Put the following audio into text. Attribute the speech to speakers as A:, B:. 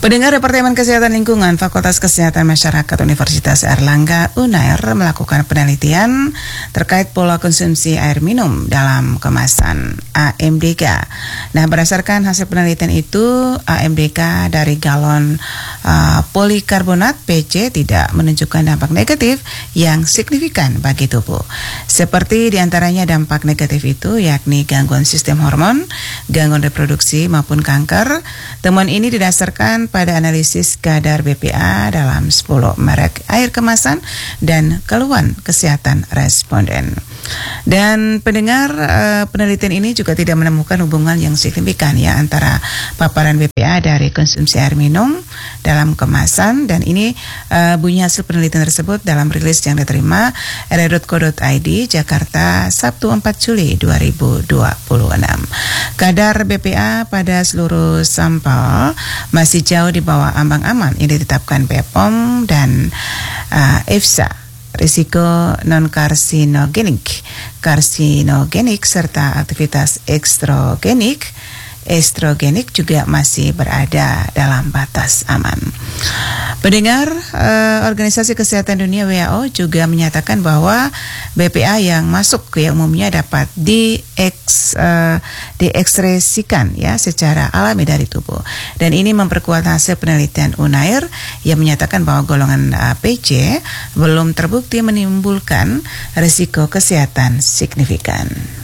A: Pendengar Departemen Kesehatan Lingkungan Fakultas Kesehatan Masyarakat Universitas Airlangga UNAIR melakukan penelitian terkait pola konsumsi air minum dalam kemasan AMDK. Nah, berdasarkan hasil penelitian itu, AMDK dari galon polikarbonat PC tidak menunjukkan dampak negatif yang signifikan bagi tubuh. Seperti diantaranya dampak negatif itu yakni gangguan sistem hormon, gangguan reproduksi maupun kanker. Temuan ini didasarkan pada analisis kadar BPA dalam 10 merek air kemasan dan keluhan kesehatan responden. Dan pendengar, penelitian ini juga tidak menemukan hubungan yang signifikan ya antara paparan BPA dari konsumsi air minum dalam kemasan, dan ini bunyi hasil penelitian tersebut dalam rilis yang diterima rri.co.id Jakarta Sabtu 4 Juli 2026. Kadar BPA pada seluruh sampel masih jauh di bawah ambang aman yang ditetapkan BPOM dan EFSA. Risiko non-karsinogenik, karsinogenik, serta aktivitas estrogenik juga masih berada dalam batas aman. Pendengar, Organisasi Kesehatan Dunia WHO juga menyatakan bahwa BPA yang masuk yang umumnya dapat diekspresikan ya secara alami dari tubuh. Dan ini memperkuat hasil penelitian UNAIR yang menyatakan bahwa golongan PC belum terbukti menimbulkan risiko kesehatan signifikan.